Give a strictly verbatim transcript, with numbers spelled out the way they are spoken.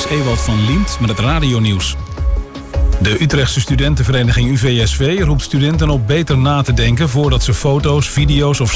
is Ewald van Liemt met het radionieuws. De Utrechtse studentenvereniging U V S V roept studenten op beter na te denken voordat ze foto's, video's of